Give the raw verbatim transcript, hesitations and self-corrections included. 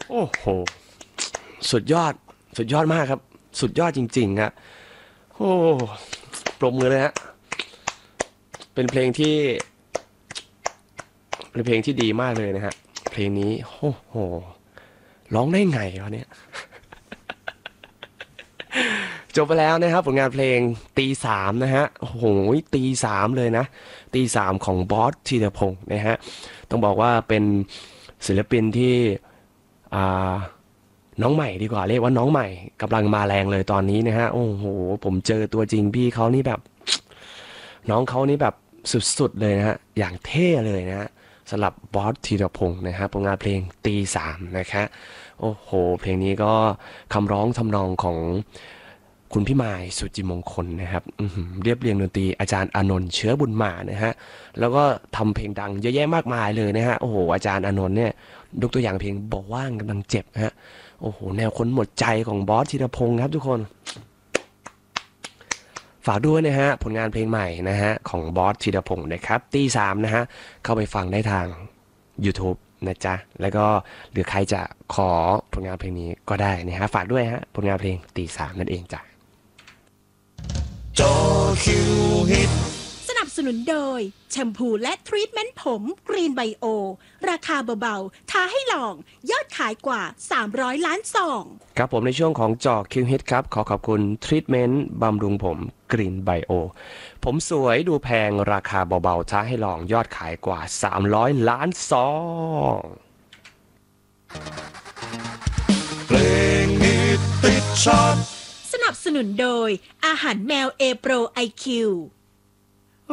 โอ้โหสุดยอดสุดยอดมากครับสุดยอดจริงๆฮะโอ้ปรบมือเลยฮะเป็นเพลงที่เป็นเพลงที่ดีมากเลยนะฮะเพลงนี้โอ้โหร้องได้ไงวะเนี่ยจบไปแล้วนะครับผลงานเพลงตีสามนะฮะโอ้โหตีสามเลยนะตีสามของบอสธีรพงศ์นะฮะต้องบอกว่าเป็นศิลปินที่อ่า น้องใหม่ดีกว่าเรียกว่าน้องใหม่กำลังมาแรงเลยตอนนี้นะฮะโอ้โหผมเจอตัวจริงพี่เขานี่แบบน้องเขานี่แบบสุดๆเลยนะฮะอย่างเท่เลยนะฮะสำหรับบอสธีรพงศ์นะฮะผลงานเพลงตีสามนะคะโอ้โหเพลงนี้ก็คำร้องทำนองของคุณพี่มายสุจิมงคลนะครับอื้อหือเรียบเรียงดนตรีอาจารย์อานนท์เชื้อบุญมานะฮะแล้วก็ทำเพลงดังเยอะแยะมากมายเลยนะฮะโอ้โหอาจารย์อานนท์เนี่ยยกตัวอย่างเพลงบอกว่างกำลังเจ็บฮะ โอ้โหแนวคนหมดใจของบอสธีรพงศ์ครับทุกคนฝากด้วยนะฮะผลงานเพลงใหม่นะฮะของบอสธีรพงศ์นะครับตีสามนะฮะเข้าไปฟังได้ทาง YouTube นะจ๊ะแล้วก็หรือใครจะขอผลงานเพลงนี้ก็ได้นะฮะฝากด้วยฮะผลงานเพลงตีสามนั่นเองจ้ะจอคิวฮิตสนับสนุนโดยแชมพูและทรีทเมนต์ผมกรีนไบโอราคาเบาๆท้าให้ลองยอดขายกว่าสามร้อยล้านซองครับผมในช่วงของจอคิวฮิตครับขอขอบคุณทรีทเมนต์บำรุงผมกรีนไบโอผมสวยดูแพงราคาเบาๆท้าให้ลองยอดขายกว่าสามร้อยล้านซองเพลงฮิตติดชาร์ตสนับสนุนโดยอาหารแมวเอโปรไอคิว